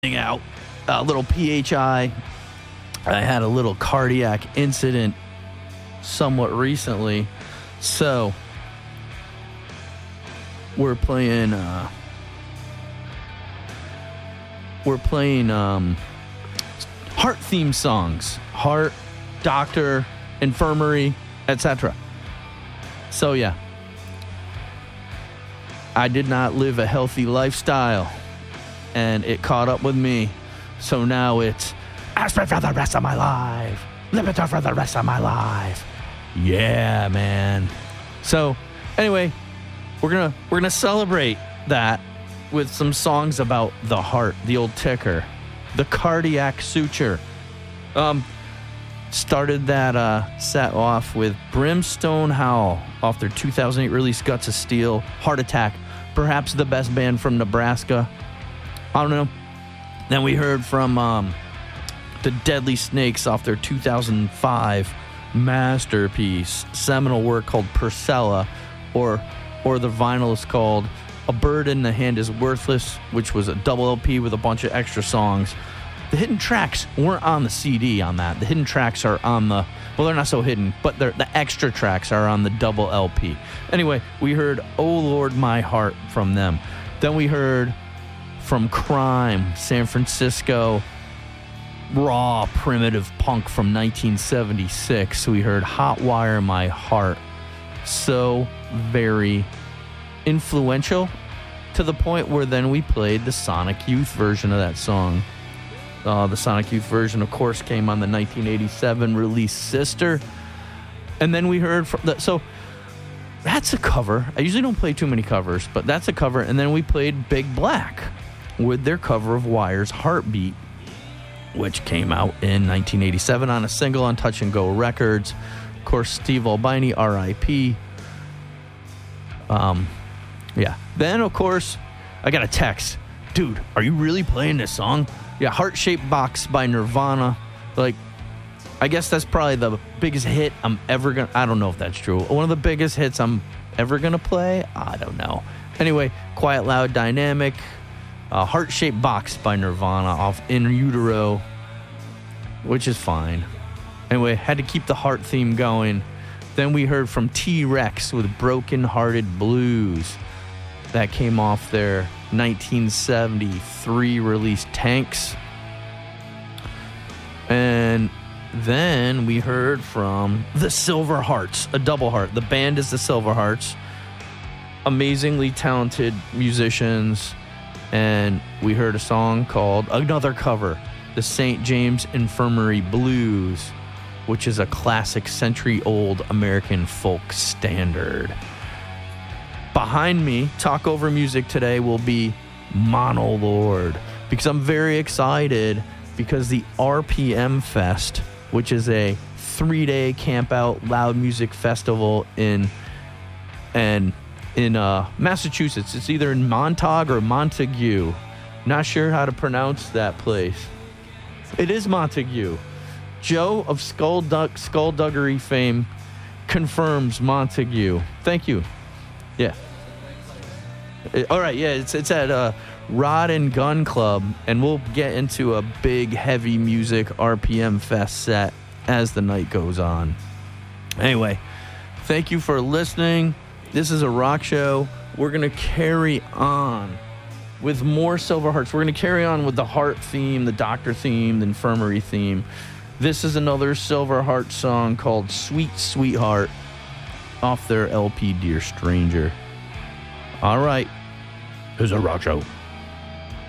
out a little PHI. I had a little cardiac incident somewhat recently, so we're playing heart theme songs, heart, doctor, infirmary, etc. So yeah, I did not live a healthy lifestyle, and it caught up with me. So now it's aspirin for the rest of my life, Lipitor for the rest of my life. Yeah, man. So anyway, we're gonna celebrate that with some songs about the heart, the old ticker, the cardiac suture. Started that set off with Brimstone Howl off their 2008 release Guts of Steel, Heart Attack, perhaps the best band from Nebraska. I don't know. Then we heard from the Deadly Snakes off their 2005 masterpiece, seminal work called Purcella, or the vinyl is called A Bird in the Hand is Worthless, which was a double LP with a bunch of extra songs. The hidden tracks weren't on the CD on that. The hidden tracks are on the, well, they're not so hidden, but the extra tracks are on the double LP. Anyway, we heard Oh Lord My Heart from them. Then we heard from Crime, San Francisco, raw primitive punk from 1976. We heard Hotwire My Heart. So very influential, to the point where then we played the Sonic Youth version of that song. The Sonic Youth version, of course, came on the 1987 release Sister. And then we heard from so that's a cover. I usually don't play too many covers, but that's a cover. And then we played Big Black with their cover of Wire's Heartbeat, which came out in 1987 on a single on Touch and Go Records. Of course, Steve Albini, R.I.P. Yeah. Then, of course, I got a text. Dude, are you really playing this song? Yeah, Heart-Shaped Box by Nirvana. Like, I guess that's probably the biggest hit I'm ever going to... I don't know if that's true. One of the biggest hits I'm ever going to play? I don't know. Anyway, Quiet, Loud, Dynamic. Heart-Shaped Box by Nirvana off In Utero, which is fine. Anyway, had to keep the heart theme going. Then we heard from T-Rex with Broken Hearted Blues. That came off their 1973 release Tanks. And then we heard from the Silver Hearts, a double heart. The band is the Silver Hearts. Amazingly talented musicians. And we heard a song called, another cover, the St. James Infirmary Blues, which is a classic century-old American folk standard. Behind me, Talk Over Music today will be Mono Lord, because I'm very excited because the RPM Fest, which is a 3-day camp-out loud music festival in Massachusetts. It's either in Montauk or Montague. Not sure how to pronounce that place. It is Montague. Joe of Skullduggery fame confirms Montague. Thank you. Yeah. All right, yeah, it's at Rod and Gun Club, and we'll get into a big, heavy music RPM Fest set as the night goes on. Anyway, thank you for listening. This is a rock show. We're going to carry on with more Silver Hearts. We're going to carry on with the heart theme, the doctor theme, the infirmary theme. This is another Silver Heart song called Sweet Sweetheart off their LP Dear Stranger. All right. This is a rock show.